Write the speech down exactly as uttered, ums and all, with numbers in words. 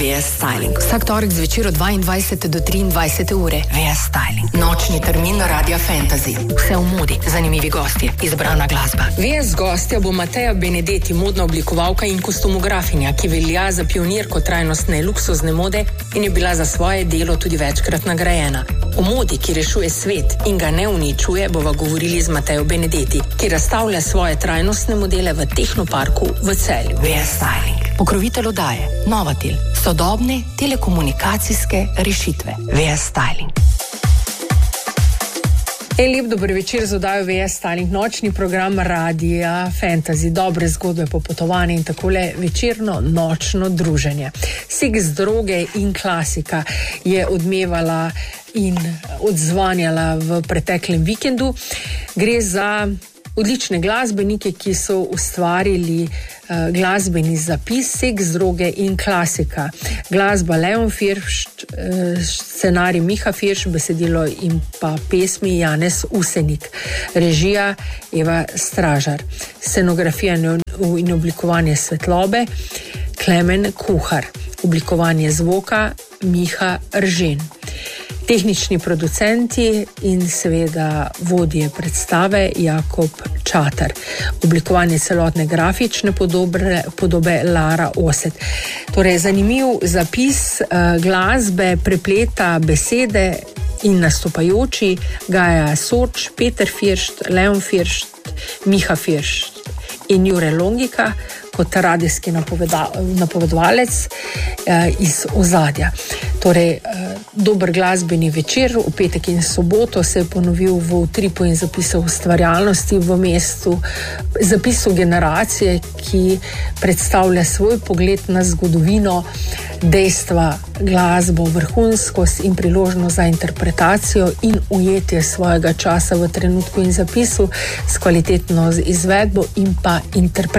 V S Styling. Vsak torek zvečer od dvaindvajsete do triindvajsete ure. V S Styling. Nočni termin Radia Fantasy. Vse v modi, zanimivi gostje, izbrana glasba. V S gostja bo Mateja Benedetti, modna oblikovalka in kostumografinja, ki velja za pionirko trajnostne luksuzne mode in je bila za svoje delo tudi večkrat nagrajena. O modi, ki rešuje svet in ga ne uničuje, bova govorili z Matejo Benedetti, ki razstavlja svoje trajnostne modele v Tehnoparku v Celju. V S Styling. Pokrovitelj oddaje Novatel. Sodobne telekomunikacijske rešitve. V S Styling. En lep dober večer z oddajo V S Styling, nočni program Radia Fantasy, dobre zgodbe, popotovanje in takole večerno nočno druženje. Seks, droge in klasika je odmevala in odzvanjala v preteklem vikendu. Gre za odlične glasbenike, ki so ustvarili uh, glasbeni zapis Seks, droge in klasika. Glasba Leon Firšt, uh, scenarij Miha Firšt, besedilo in pa pesmi Janez Usenik. Režija Eva Stražar. Scenografija in oblikovanje svetlobe Klemen Kuhar. Oblikovanje zvoka Miha Ržen. Tehnični producenti in seveda vodje predstave Jakob Čatar. Oblikovanje celotne grafične podobe, podobe Lara Oset. Torej, zanimiv zapis uh, glasbe prepleta besede in nastopajoči Gaja Soč, Peter Firšt, Leon Firšt, Miha Firšt in Jure Longika kot radijski napoveda, napovedovalec eh, iz ozadja. Torej, eh, dober glasbeni večer, v petek in soboto se je ponovil v utripu in zapisu ustvarjalnosti v mestu, zapisu generacije, ki predstavlja svoj pogled na zgodovino, dejstva, glasbo, vrhunskost in priložnost za interpretacijo in ujetje svojega časa v trenutku in zapisu s kvalitetno izvedbo in pa interpretacijo.